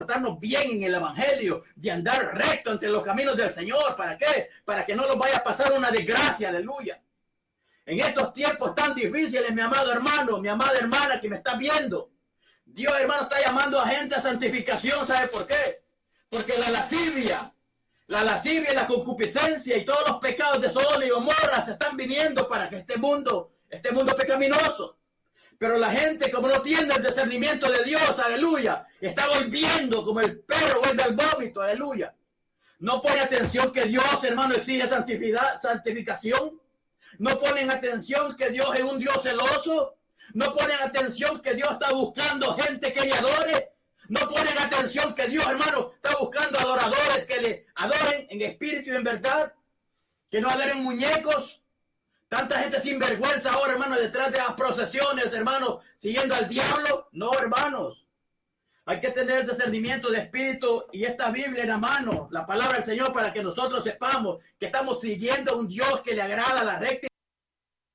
portarnos bien en el evangelio, de andar recto entre los caminos del Señor. ¿Para qué? Para que no nos vaya a pasar una desgracia, aleluya. En estos tiempos tan difíciles, mi amado hermano, mi amada hermana que me está viendo, Dios, hermano, está llamando a gente a santificación. ¿Sabe por qué? Porque la lascivia y la concupiscencia y todos los pecados de Sodoma y Gomorra se están viniendo para que este mundo pecaminoso. Pero la gente, como no tiene el discernimiento de Dios, aleluya, está volviendo como el perro vuelve al vómito, aleluya. No pone atención que Dios, hermano, exige santificación. No ponen atención que Dios es un Dios celoso. No ponen atención que Dios está buscando gente que le adore. No ponen atención que Dios, hermano, está buscando adoradores que le adoren en espíritu y en verdad. Que no adoren muñecos. Tanta gente sin vergüenza ahora, hermano, detrás de las procesiones, hermano, siguiendo al diablo. No, hermanos. Hay que tener el discernimiento de espíritu y esta Biblia en la mano, la palabra del Señor, para que nosotros sepamos que estamos siguiendo a un Dios que le agrada la recta